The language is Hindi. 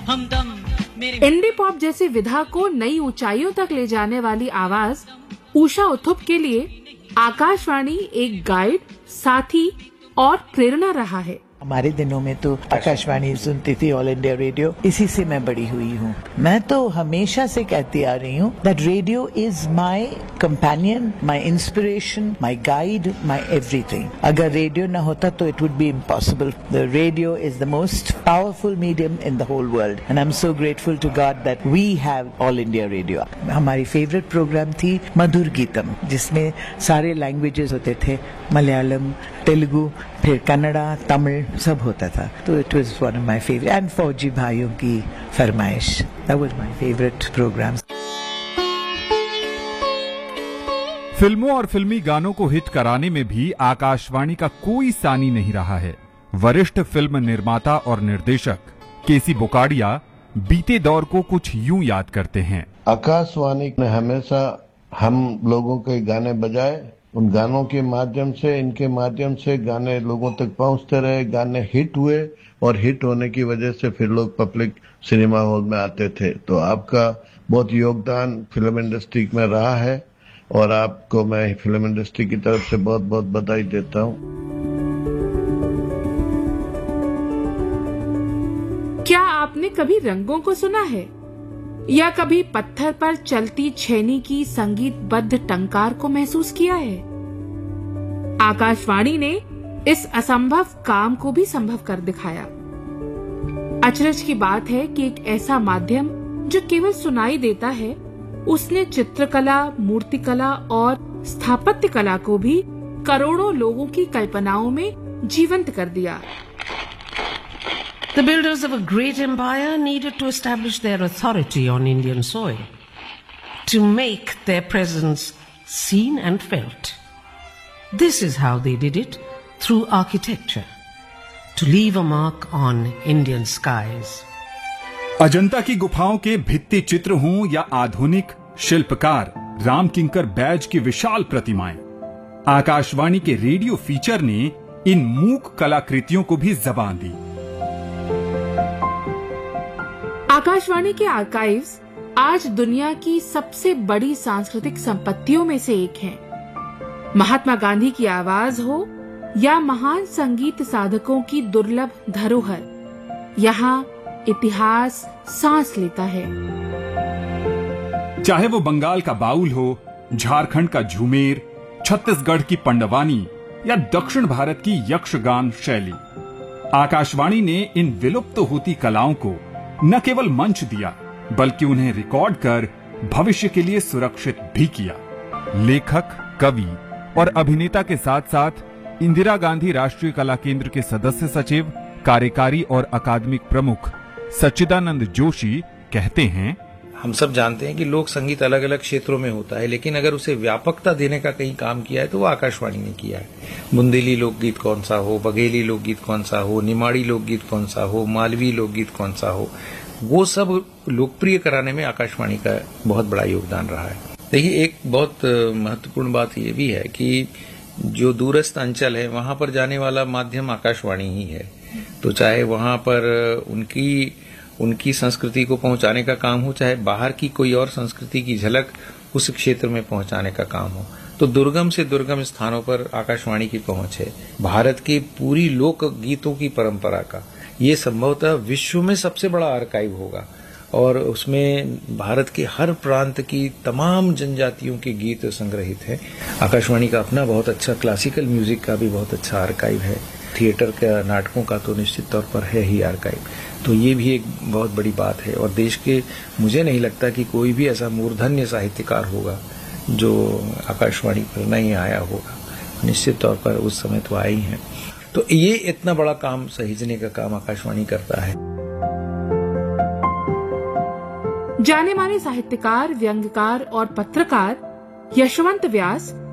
इंडी पॉप जैसी विधा को नई ऊंचाइयों तक ले जाने वाली आवाज उषा उत्थुप के लिए आकाशवाणी एक गाइड, साथी और प्रेरणा रहा है। हमारे दिनों में तो आकाशवाणी सुनती थी, ऑल इंडिया रेडियो, इसी से मैं बड़ी हुई हूँ। मैं तो हमेशा से कहती आ रही हूँ that radio is my companion, my inspiration, my guide, my everything. अगर रेडियो न होता तो it would be impossible. The radio is the most powerful medium in the whole world and I am so grateful to God that we have all India radio. हमारी फेवरेट प्रोग्राम थी मधुर गीतम, जिसमें सारे लैंग्वेजेस होते थे, मलयालम, तेलुगु, फिर कन्नड़ा, तमिल, सब होता था। तो it was one of my favourite. And फौजी भाइयों की फरमाइश, that was my favourite programme. फिल्मों और फिल्मी गानों को हिट कराने में भी आकाशवाणी का कोई सानी नहीं रहा है। वरिष्ठ फिल्म निर्माता और निर्देशक केसी बोकाडिया बीते दौर को कुछ यूं याद करते हैं। आकाशवाणी ने हमेशा हम लोगों के गाने बजाए, उन गानों के माध्यम से, इनके माध्यम से गाने लोगों तक पहुंचते रहे, गाने हिट हुए और हिट होने की वजह से फिर लोग पब्लिक सिनेमा हॉल में आते थे। तो आपका बहुत योगदान फिल्म इंडस्ट्री में रहा है और आपको मैं फिल्म इंडस्ट्री की तरफ से बहुत बहुत बधाई देता हूं। क्या आपने कभी रंगों को सुना है या कभी पत्थर पर चलती छेनी की संगीतबद्ध टंकार को महसूस किया है? आकाशवाणी ने इस असंभव काम को भी संभव कर दिखाया। अचरज की बात है कि एक ऐसा माध्यम जो केवल सुनाई देता है, उसने चित्रकला, मूर्तिकला और स्थापत्य कला को भी करोड़ों लोगों की कल्पनाओं में जीवंत कर दिया। The builders of a great empire needed to establish their authority on Indian soil, to make their presence seen and felt. This is how they did it, through architecture, to leave a mark on Indian skies. Ajanta की गुफाओं के भित्ति चित्र हों या आधुनिक शिल्पकार राम किंकर बैज की विशाल प्रतिमाएं, आकाशवाणी के रेडियो फीचर ने इन मूक कलाकृतियों को भी जबान दी। आकाशवाणी के आर्काइव्स आज दुनिया की सबसे बड़ी सांस्कृतिक संपत्तियों में से एक हैं। महात्मा गांधी की आवाज हो या महान संगीत साधकों की दुर्लभ धरोहर, यहाँ इतिहास सांस लेता है। चाहे वो बंगाल का बाउल हो, झारखंड का झूमेर, छत्तीसगढ़ की पंडवानी या दक्षिण भारत की यक्षगान शैली, आकाशवाणी ने इन विलुप्त होती कलाओं को न केवल मंच दिया बल्कि उन्हें रिकॉर्ड कर भविष्य के लिए सुरक्षित भी किया। लेखक, कवि और अभिनेता के साथ साथ इंदिरा गांधी राष्ट्रीय कला केंद्र के सदस्य सचिव, कार्यकारी और अकादमिक प्रमुख सच्चिदानंद जोशी कहते हैं, हम सब जानते हैं कि लोक संगीत अलग अलग क्षेत्रों में होता है, लेकिन अगर उसे व्यापकता देने का कहीं काम किया है तो वो आकाशवाणी ने किया है। बुंदेली लोकगीत कौन सा हो, बघेली लोकगीत कौन सा हो, निमाड़ी लोकगीत कौन सा हो, मालवी लोकगीत कौन सा हो, वो सब लोकप्रिय कराने में आकाशवाणी का बहुत बड़ा योगदान रहा है। देखिए, एक बहुत महत्वपूर्ण बात ये भी है कि जो दूरस्थ अंचल है वहां पर जाने वाला माध्यम आकाशवाणी ही है। तो चाहे वहां पर उनकी संस्कृति को पहुंचाने का काम हो, चाहे बाहर की कोई और संस्कृति की झलक उस क्षेत्र में पहुंचाने का काम हो, तो दुर्गम से दुर्गम स्थानों पर आकाशवाणी की पहुंच है। भारत की पूरी लोक गीतों की परंपरा का ये संभवतः विश्व में सबसे बड़ा आर्काइव होगा और उसमें भारत के हर प्रांत की तमाम जनजातियों के गीत संग्रहित हैं। आकाशवाणी का अपना बहुत अच्छा क्लासिकल म्यूजिक का भी बहुत अच्छा आर्काइव है। थिएटर का, नाटकों का तो निश्चित तौर पर है ही आर्काइव। तो ये भी एक बहुत बड़ी बात है और देश के, मुझे नहीं लगता कि कोई भी ऐसा मूर्धन्य साहित्यकार होगा जो आकाशवाणी पर नहीं आया होगा। निश्चित तौर पर उस समय तो आए ही हैं। तो ये इतना बड़ा काम सहेजने का काम आकाशवाणी करता है। जाने माने साहित्यकार, व्यंग्यकार और पत्रकार यशवंत व्यास